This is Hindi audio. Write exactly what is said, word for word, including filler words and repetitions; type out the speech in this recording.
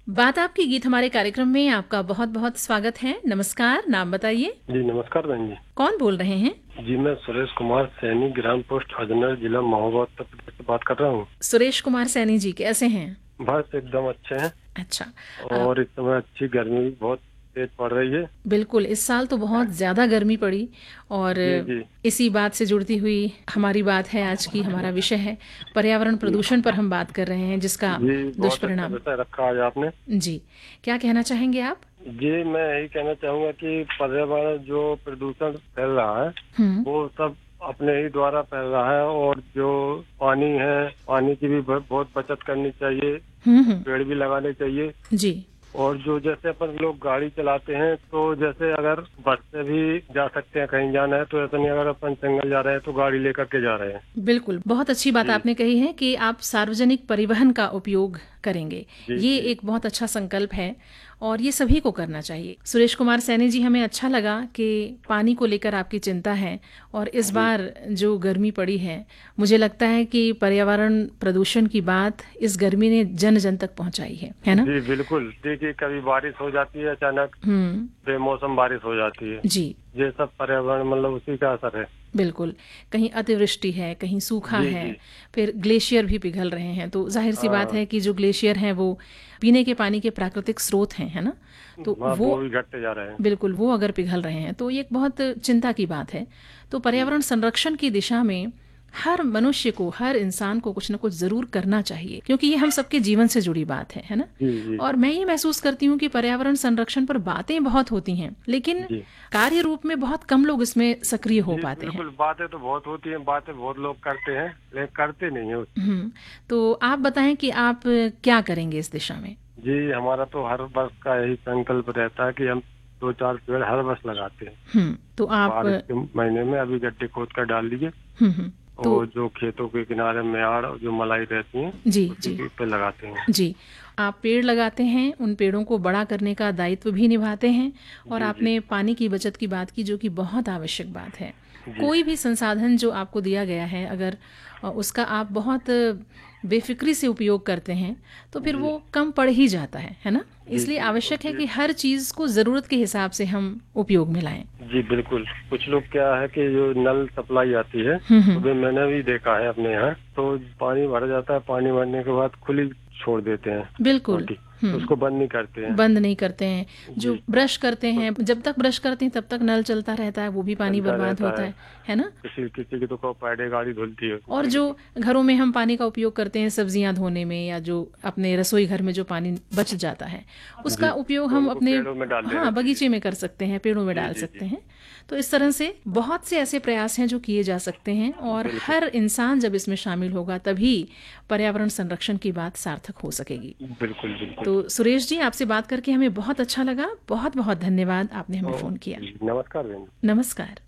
बात आपकी गीत हमारे कार्यक्रम में आपका बहुत बहुत स्वागत है। नमस्कार, नाम बताइए। जी नमस्कार बहन जी। कौन बोल रहे हैं? जी मैं सुरेश कुमार सैनी, ग्राम पोस्ट हजनर, जिला महोबा, उत्तर प्रदेश से बात कर रहा हूँ। सुरेश कुमार सैनी जी, कैसे हैं? बस एकदम अच्छे हैं। अच्छा। और इस समय अच्छी गर्मी भी बहुत तेज पड़ रही है। बिल्कुल, इस साल तो बहुत ज्यादा गर्मी पड़ी और जी जी। इसी बात से जुड़ती हुई हमारी बात है। आज की हमारा विषय है पर्यावरण प्रदूषण पर हम बात कर रहे हैं, जिसका जी बहुत अच्छा दुष्परिणाम। विषय रखा आज आपने। जी, क्या कहना चाहेंगे आप? जी मैं यही कहना चाहूँगा कि पर्यावरण जो प्रदूषण फैल रहा है हम्म वो सब अपने ही द्वारा फैल रहा है। और जो पानी है, पानी की भी ब- बहुत बचत करनी चाहिए, हम्म हम्म, पेड़ भी लगाने चाहिए। जी और जो जैसे अपन लोग गाड़ी चलाते हैं तो जैसे अगर बस से भी जा सकते हैं, कहीं जाना है तो ऐसा नहीं, अगर अपन सिंगल जा रहे हैं तो गाड़ी लेकर के जा रहे हैं। बिल्कुल, बहुत अच्छी बात जी आपने कही है कि आप सार्वजनिक परिवहन का उपयोग करेंगे। जी ये जी एक बहुत अच्छा संकल्प है और ये सभी को करना चाहिए। सुरेश कुमार सैनी जी, हमें अच्छा लगा कि पानी को लेकर आपकी चिंता है और इस जी बार जो गर्मी पड़ी है, मुझे लगता है कि पर्यावरण प्रदूषण की बात इस गर्मी ने जन जन तक पहुंचाई है, है ना? जी बिल्कुल। देखिए कभी बारिश हो जाती है अचानक, हम्म बेमौसम बारिश हो जाती है। जी ये सब पर्यावरण मतलब उसी का असर है। बिल्कुल। कहीं अतिवृष्टि है, कहीं सूखा जी है, जी। फिर ग्लेशियर भी पिघल रहे हैं, तो जाहिर सी बात हाँ है कि जो ग्लेशियर हैं वो पीने के पानी के प्राकृतिक स्रोत हैं, है ना? तो हाँ, वो वो भी घटते जा रहे हैं। बिल्कुल, वो अगर पिघल रहे हैं तो ये एक बहुत चिंता की बात है। तो जी पर्यावरण संरक्षण की दिशा में हर मनुष्य को, हर इंसान को कुछ न कुछ जरूर करना चाहिए, क्योंकि ये हम सबके जीवन से जुड़ी बात है है ना? जी जी और मैं ये महसूस करती हूँ कि पर्यावरण संरक्षण पर बातें बहुत होती हैं, लेकिन जी कार्य रूप में बहुत कम लोग इसमें सक्रिय हो जी पाते हैं। बिल्कुल। बातें तो बहुत होती हैं, बातें बहुत लोग करते हैं लेकिन करते नहीं है। हम्म तो आप बताएं कि आप क्या करेंगे इस दिशा में? जी हमारा तो हर वर्ष का यही संकल्प रहता है कि हम दो चार पेड़ हर वर्ष लगाते हैं। हम्म तो आप बारिश के महीने में अभी गड्ढे खोद कर डाल दिए। हम्म हम्म, तो और जो खेतों के किनारे मेआड़ और जो मलाई रहती है जी उसी जी के पे लगाते हैं। जी, आप पेड़ लगाते हैं, उन पेड़ों को बड़ा करने का दायित्व भी निभाते हैं और जी जी आपने पानी की बचत की बात की, जो कि बहुत आवश्यक बात है। जी कोई भी संसाधन जो आपको दिया गया है, अगर अ, उसका आप बहुत बेफिक्री से उपयोग करते हैं तो फिर जी वो कम पड़ ही जाता है है ना? जी इसलिए जी। और आवश्यक है ये- कि हर चीज को जरूरत के हिसाब से हम उपयोग में लाएं। जी बिल्कुल। कुछ लोग क्या है कि जो नल सप्लाई आती है हम्म तो हम्म भी मैंने भी देखा है अपने यहाँ, तो पानी भर जाता है, पानी भरने के बाद खुली छोड़ देते हैं बिल्कुल। टोटी, हम्म उसको बंद नहीं करते हैं। बंद नहीं करते हैं। जो जी ब्रश करते तो हैं, जब तक ब्रश करते हैं तब तक नल चलता रहता है, वो भी पानी चलता बर्बाद रहता होता है। है है ना? किसी किसी की तो को पैडे गाड़ी धुलती है। और जो घरों में हम पानी का उपयोग करते हैं सब्जियां धोने में, या जो अपने रसोई घर में जो पानी बच जाता है, उसका जी उपयोग तो हम उनको अपने पेड़ों में डाल देना हाँ चाहिए। बगीचे में कर सकते हैं, पेड़ों में जी डाल जी जी सकते हैं। तो इस तरह से बहुत से ऐसे प्रयास हैं जो किए जा सकते हैं, और बिल्कुल हर इंसान जब इसमें शामिल होगा तभी पर्यावरण संरक्षण की बात सार्थक हो सकेगी। बिल्कुल बिल्कुल। तो सुरेश जी, आपसे बात करके हमें बहुत अच्छा लगा। बहुत बहुत धन्यवाद, आपने हमें ओ, फोन किया। नमस्कार बहन। नमस्कार।